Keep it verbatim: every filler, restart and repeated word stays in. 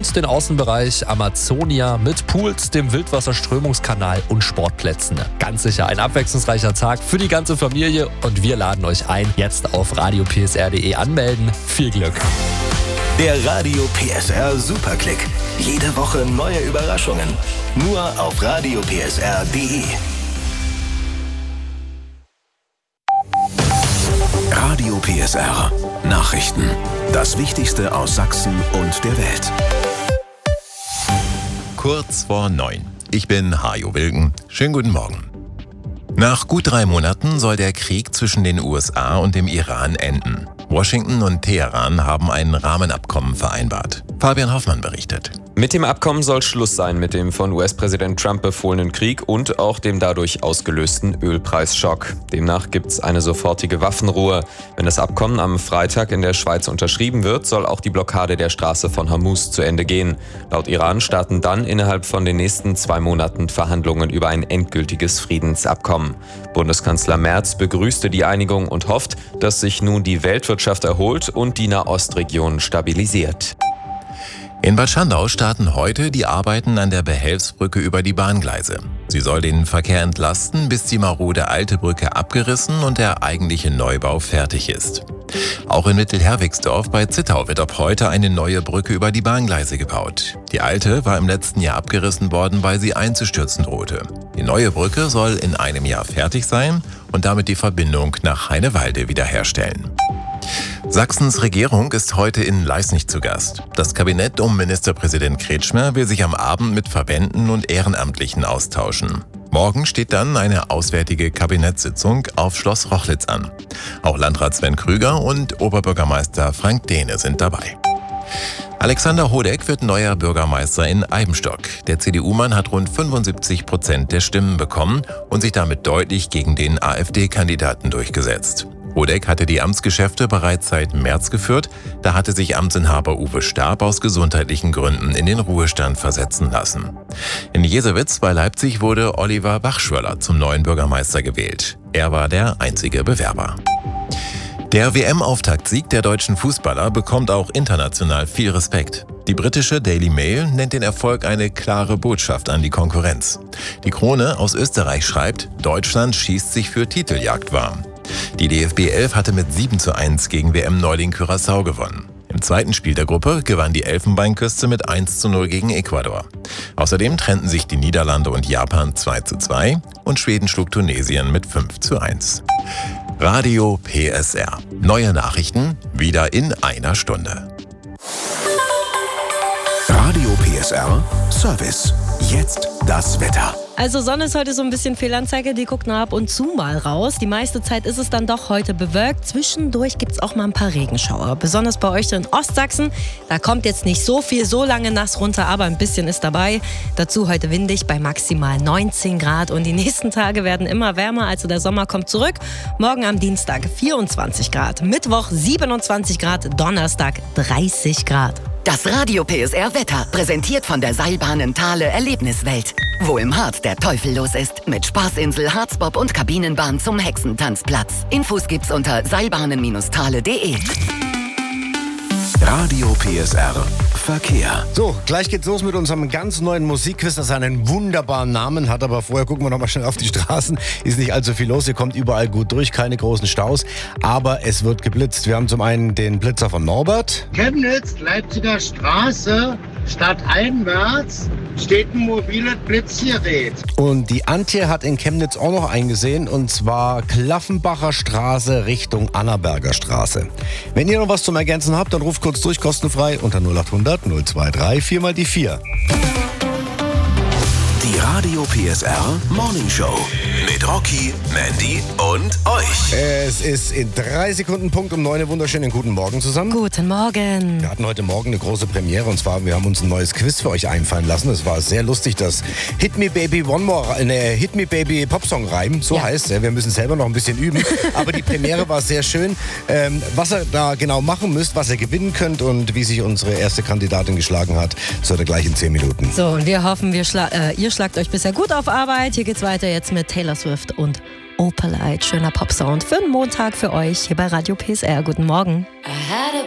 und den Außenbereich Amazonia mit Pools, dem Wildwasserströmungskanal und Sportplätzen. Ganz sicher ein abwechslungsreicher Tag für die ganze Familie und wir laden euch ein, jetzt auf radio p s r punkt d e anmelden. Viel Glück! Der Radio P S R Superklick. Jede Woche neue Überraschungen. Nur auf radio p s r punkt d e. Radio P S R. Nachrichten. Das Wichtigste aus Sachsen und der Welt. Kurz vor neun. Ich bin Hajo Wilken. Schönen guten Morgen. Nach gut drei Monaten soll der Krieg zwischen den U S A und dem Iran enden. Washington und Teheran haben ein Rahmenabkommen vereinbart. Fabian Hoffmann berichtet. Mit dem Abkommen soll Schluss sein mit dem von U S-Präsident Trump befohlenen Krieg und auch dem dadurch ausgelösten Ölpreisschock. Demnach gibt es eine sofortige Waffenruhe. Wenn das Abkommen am Freitag in der Schweiz unterschrieben wird, soll auch die Blockade der Straße von Hormuz zu Ende gehen. Laut Iran starten dann innerhalb von den nächsten zwei Monaten Verhandlungen über ein endgültiges Friedensabkommen. Bundeskanzler Merz begrüßte die Einigung und hofft, dass sich nun die Weltwirtschaft erholt und die Nahostregion stabilisiert. In Bad Schandau starten heute die Arbeiten an der Behelfsbrücke über die Bahngleise. Sie soll den Verkehr entlasten, bis die marode alte Brücke abgerissen und der eigentliche Neubau fertig ist. Auch in Mittelherwigsdorf bei Zittau wird ab heute eine neue Brücke über die Bahngleise gebaut. Die alte war im letzten Jahr abgerissen worden, weil sie einzustürzen drohte. Die neue Brücke soll in einem Jahr fertig sein und damit die Verbindung nach Heinewalde wiederherstellen. Sachsens Regierung ist heute in Leisnig zu Gast. Das Kabinett um Ministerpräsident Kretschmer will sich am Abend mit Verbänden und Ehrenamtlichen austauschen. Morgen steht dann eine auswärtige Kabinettssitzung auf Schloss Rochlitz an. Auch Landrat Sven Krüger und Oberbürgermeister Frank Dehne sind dabei. Alexander Hodeck wird neuer Bürgermeister in Eibenstock. Der C D U-Mann hat rund fünfundsiebzig Prozent der Stimmen bekommen und sich damit deutlich gegen den AfD-Kandidaten durchgesetzt. Hodeck hatte die Amtsgeschäfte bereits seit März geführt, da hatte sich Amtsinhaber Uwe Stab aus gesundheitlichen Gründen in den Ruhestand versetzen lassen. In Jesewitz bei Leipzig wurde Oliver Bachschwöller zum neuen Bürgermeister gewählt. Er war der einzige Bewerber. Der W M-Auftaktsieg der deutschen Fußballer bekommt auch international viel Respekt. Die britische Daily Mail nennt den Erfolg eine klare Botschaft an die Konkurrenz. Die Krone aus Österreich schreibt, Deutschland schießt sich für Titeljagd warm. Die D F B elf hatte mit sieben zu eins gegen W M-Neuling Curaçao gewonnen. Im zweiten Spiel der Gruppe gewann die Elfenbeinküste mit eins zu null gegen Ecuador. Außerdem trennten sich die Niederlande und Japan zwei zu zwei und Schweden schlug Tunesien mit fünf zu eins. Radio P S R. Neue Nachrichten wieder in einer Stunde. Radio P S R Service. Jetzt das Wetter. Also Sonne ist heute so ein bisschen Fehlanzeige, die guckt nur ab und zu mal raus. Die meiste Zeit ist es dann doch heute bewölkt. Zwischendurch gibt es auch mal ein paar Regenschauer. Besonders bei euch in Ostsachsen. Da kommt jetzt nicht so viel, so lange nass runter, aber ein bisschen ist dabei. Dazu heute windig bei maximal neunzehn Grad. Und die nächsten Tage werden immer wärmer, also der Sommer kommt zurück. Morgen am Dienstag vierundzwanzig Grad, Mittwoch siebenundzwanzig Grad, Donnerstag dreißig Grad. Das Radio P S R Wetter, präsentiert von der Seilbahnen Thale Erlebniswelt. Wo im Hart der Teufel los ist. Mit Spaßinsel, Harzbob und Kabinenbahn zum Hexentanzplatz. Infos gibt's unter seilbahnen Thale punkt de. Radio P S R Verkehr. So, gleich geht's los mit unserem ganz neuen Musikquiz, das einen wunderbaren Namen hat, aber vorher gucken wir noch mal schnell auf die Straßen. Ist nicht allzu viel los, ihr kommt überall gut durch, keine großen Staus, aber es wird geblitzt. Wir haben zum einen den Blitzer von Norbert. Chemnitz, Leipziger Straße, stadteinwärts steht ein mobiles Blitzgerät. Und die Antje hat in Chemnitz auch noch eingesehen, und zwar Klaffenbacher Straße Richtung Annaberger Straße. Wenn ihr noch was zum Ergänzen habt, dann ruft kurz durch, kostenfrei unter null achthundert null zweiundzwanzig vier mal die vier. Die Radio P S R Morning Show mit Rocky, Mandy und euch. Es ist in drei Sekunden Punkt um neun. Wunderschönen guten Morgen zusammen. Guten Morgen. Wir hatten heute Morgen eine große Premiere, und zwar, wir haben uns ein neues Quiz für euch einfallen lassen. Es war sehr lustig, das Hit Me Baby One More, ne, Hit Me Baby Popsong Reim, so ja. heißt es. Wir müssen selber noch ein bisschen üben, aber die Premiere war sehr schön. Ähm, was ihr da genau machen müsst, was ihr gewinnen könnt und wie sich unsere erste Kandidatin geschlagen hat, das hört ihr gleich in zehn Minuten. So, und wir hoffen, wir schla- äh, ihr schlagt euch bisher gut auf Arbeit. Hier geht's weiter jetzt mit Taylor Swift und Opalite. Schöner Popsound für einen Montag für euch hier bei Radio P S R. Guten Morgen.